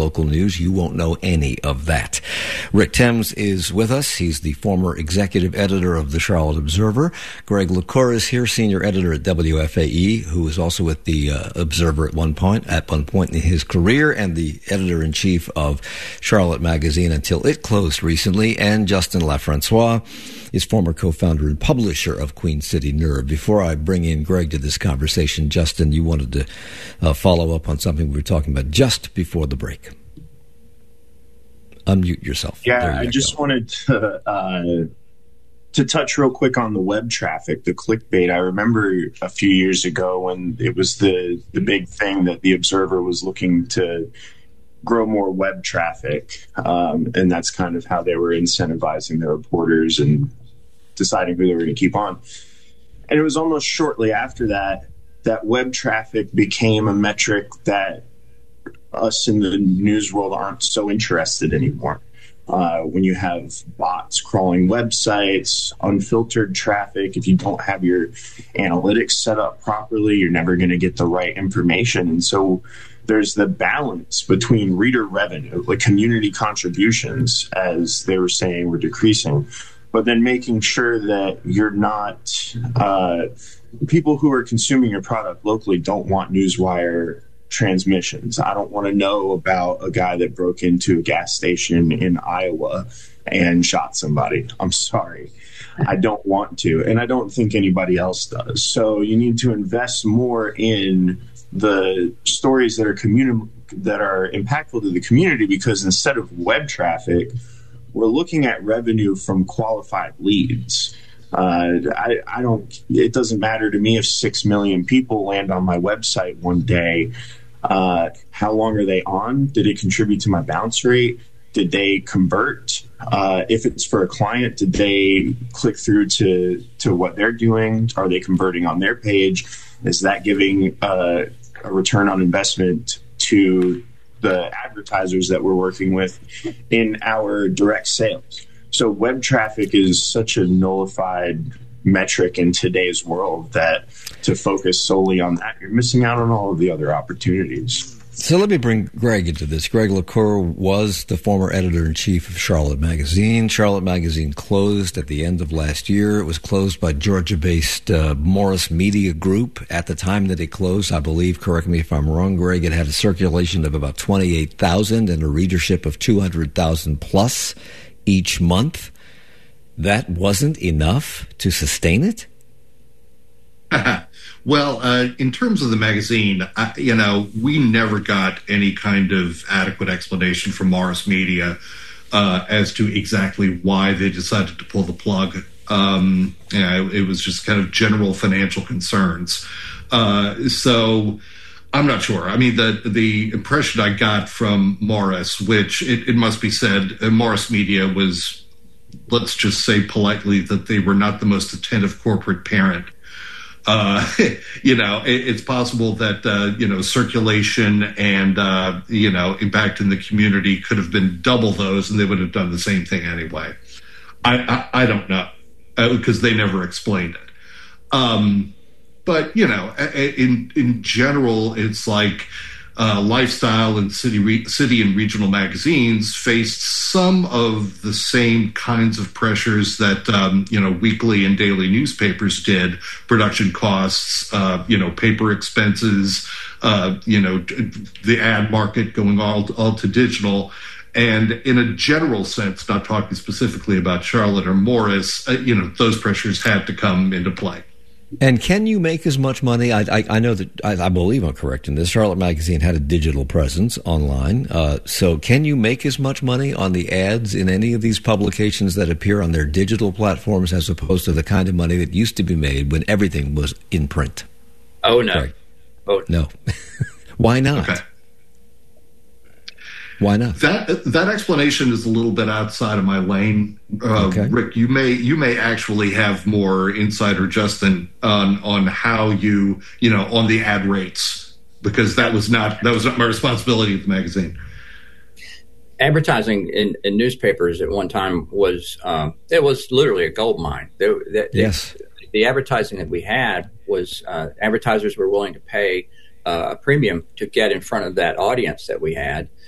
local news, you won't know any of that. Rick Thames is with us. He's the former executive editor of the Charlotte Observer. Greg LaCour is here, senior editor at WFAE, who was also with the Observer at one point in his career, and the editor-in-chief of Charlotte Magazine until it closed recently. And Justin LaFrancois is former co-founder and publisher of Queen City Nerve. Before I bring in Greg to this conversation, Justin, you wanted to follow up on something we were talking about just before the break. Unmute yourself. Yeah, I just wanted to touch real quick on the web traffic, the clickbait. I remember a few years ago when it was the big thing that the Observer was looking to grow more web traffic, and that's kind of how they were incentivizing their reporters and deciding who they were going to keep on. And it was almost shortly after that web traffic became a metric that us in the news world aren't so interested anymore. When you have bots crawling websites, unfiltered traffic, if you don't have your analytics set up properly, you're never going to get the right information. And so there's the balance between reader revenue, like community contributions, as they were saying, were decreasing, but then making sure that you're not people who are consuming your product locally don't want newswire transmissions. I don't want to know about a guy that broke into a gas station in Iowa and shot somebody. I'm sorry. I don't want to, and I don't think anybody else does. So you need to invest more in the stories that are impactful to the community, because instead of web traffic, we're looking at revenue from qualified leads. It doesn't matter to me if 6 million people land on my website one day. How long are they on? Did it contribute to my bounce rate? Did they convert? If it's for a client, did they click through to what they're doing? Are they converting on their page? Is that giving a return on investment to the advertisers that we're working with in our direct sales? So web traffic is such a nullified metric in today's world that to focus solely on that, you're missing out on all of the other opportunities. So let me bring Greg into this. Greg LaCour was the former editor-in-chief of Charlotte Magazine. Charlotte Magazine closed at the end of last year. It was closed by Georgia-based Morris Media Group. At the time that it closed, I believe, correct me if I'm wrong, Greg, it had a circulation of about 28,000 and a readership of 200,000 plus each month. That wasn't enough to sustain it? Well, in terms of the magazine, we never got any kind of adequate explanation from Morris Media as to exactly why they decided to pull the plug. It was just kind of general financial concerns. So I'm not sure. I mean, the impression I got from Morris, which it must be said, Morris Media was, let's just say politely, that they were not the most attentive corporate parent. It's possible that, circulation and, impact in the community could have been double those, and they would have done the same thing anyway. I don't know, because they never explained it. But, in general, it's like lifestyle and city and regional magazines faced some of the same kinds of pressures that, weekly and daily newspapers did: production costs, paper expenses, the ad market going all to digital. And in a general sense, not talking specifically about Charlotte or Morris, those pressures had to come into play. And can you make as much money? I know that, I believe I'm correct in this, Charlotte Magazine had a digital presence online. So can you make as much money on the ads in any of these publications that appear on their digital platforms as opposed to the kind of money that used to be made when everything was in print? Oh, no. Right. Oh, no. Why not? Okay. Why not? That explanation is a little bit outside of my lane. Okay. Rick, you may actually have more insight, or Justin, on how on the ad rates, because that was not my responsibility at the magazine. Advertising in newspapers at one time was it was literally a gold mine. Yes. The advertising that we had was advertisers were willing to pay a premium to get in front of that audience that we had.